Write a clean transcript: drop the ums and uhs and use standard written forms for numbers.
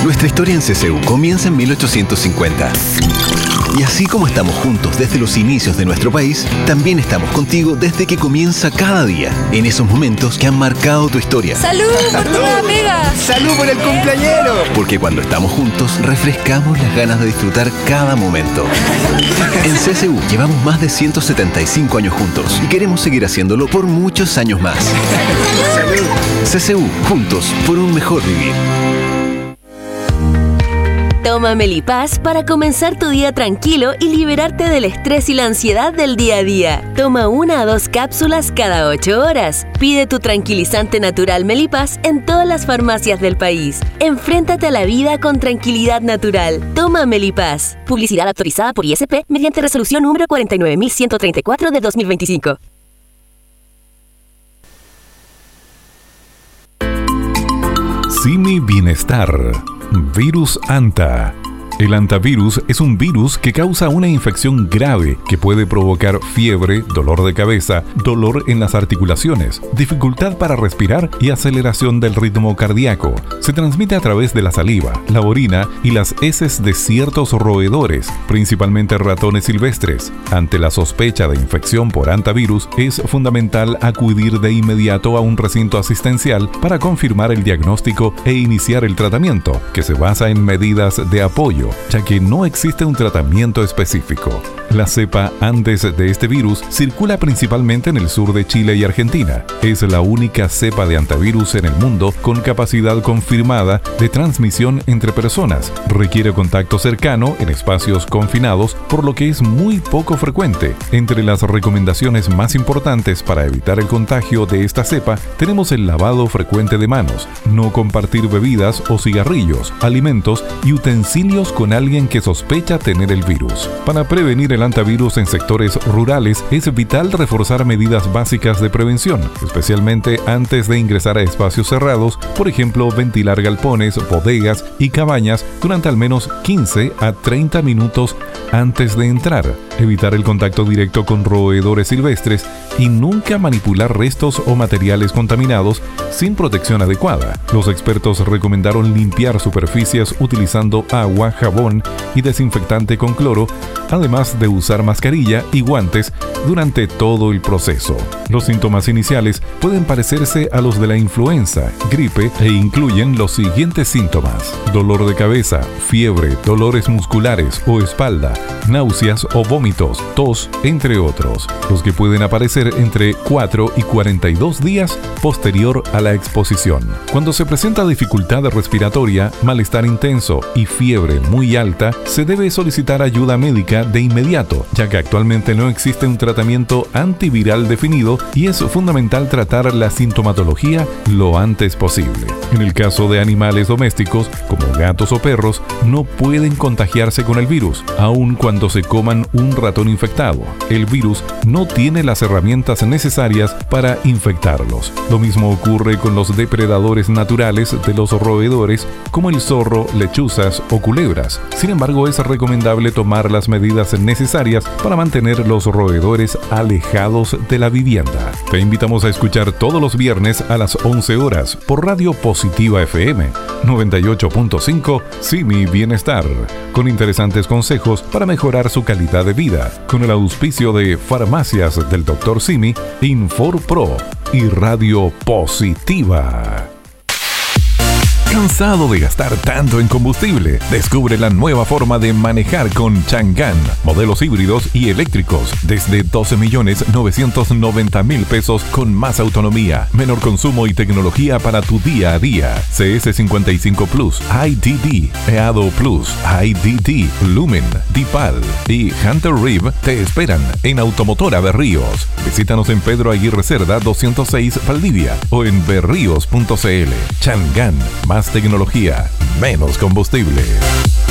Nuestra historia en CCU comienza en 1850. Y así como estamos juntos desde los inicios de nuestro país, también estamos contigo desde que comienza cada día, en esos momentos que han marcado tu historia. ¡Salud por tu nueva pega! ¡Salud por el cumpleañero! Porque cuando estamos juntos, refrescamos las ganas de disfrutar cada momento. En CCU llevamos más de 175 años juntos y queremos seguir haciéndolo por muchos años más. ¡Salud! CCU, juntos por un mejor vivir. Toma Melipaz para comenzar tu día tranquilo y liberarte del estrés y la ansiedad del día a día. Toma 1 a 2 cápsulas cada 8 horas. Pide tu tranquilizante natural Melipaz en todas las farmacias del país. Enfréntate a la vida con tranquilidad natural. Toma Melipaz. Publicidad autorizada por ISP mediante resolución número 49134 de 2025. Simi Bienestar. Virus Anta. El antivirus es un virus que causa una infección grave que puede provocar fiebre, dolor de cabeza, dolor en las articulaciones, dificultad para respirar y aceleración del ritmo cardíaco. Se transmite a través de la saliva, la orina y las heces de ciertos roedores, principalmente ratones silvestres. Ante la sospecha de infección por antivirus, es fundamental acudir de inmediato a un recinto asistencial para confirmar el diagnóstico e iniciar el tratamiento, que se basa en medidas de apoyo, ya que no existe un tratamiento específico. La cepa Andes de este virus circula principalmente en el sur de Chile y Argentina. Es la única cepa de antivirus en el mundo con capacidad confirmada de transmisión entre personas. Requiere contacto cercano en espacios confinados, por lo que es muy poco frecuente. Entre las recomendaciones más importantes para evitar el contagio de esta cepa tenemos el lavado frecuente de manos, no compartir bebidas o cigarrillos, alimentos y utensilios con alguien que sospecha tener el virus. Para prevenir el antivirus en sectores rurales es vital reforzar medidas básicas de prevención, especialmente antes de ingresar a espacios cerrados, por ejemplo, ventilar galpones, bodegas y cabañas durante al menos 15 a 30 minutos antes de entrar, evitar el contacto directo con roedores silvestres y nunca manipular restos o materiales contaminados sin protección adecuada. Los expertos recomendaron limpiar superficies utilizando agua, jabón y desinfectante con cloro, además de usar mascarilla y guantes durante todo el proceso. Los síntomas iniciales pueden parecerse a los de la influenza, gripe e incluyen los siguientes síntomas: dolor de cabeza, fiebre, dolores musculares o espalda, náuseas o vómitos, tos, entre otros, los que pueden aparecer entre 4 y 42 días posterior a la exposición. Cuando se presenta dificultad respiratoria, malestar intenso y fiebre muy alta, se debe solicitar ayuda médica de inmediato, ya que actualmente no existe un tratamiento antiviral definido y es fundamental tratar la sintomatología lo antes posible. En el caso de animales domésticos, como gatos o perros, no pueden contagiarse con el virus, aun cuando se coman un ratón infectado. El virus no tiene las herramientas necesarias para infectarlos. Lo mismo ocurre con los depredadores naturales de los roedores, como el zorro, lechuzas o culebras. Sin embargo, es recomendable tomar las medidas necesarias para mantener los roedores alejados de la vivienda. Te invitamos a escuchar todos los viernes a las 11 horas por Radio Positiva FM 98.5 Simi Bienestar, con interesantes consejos para mejorar su calidad de vida, con el auspicio de Farmacias del Dr. Simi, InforPro y Radio Positiva. ¿Cansado de gastar tanto en combustible? Descubre la nueva forma de manejar con Chang'an. Modelos híbridos y eléctricos desde 12.990.000 pesos con más autonomía, menor consumo y tecnología para tu día a día. CS55 Plus, IDD, EADO Plus, IDD, Lumen, Dipal y Hunter Reeve te esperan en Automotora Berríos. Visítanos en Pedro Aguirre Cerda 206 Valdivia o en berríos.cl. Chang'an, más tecnología, menos combustible.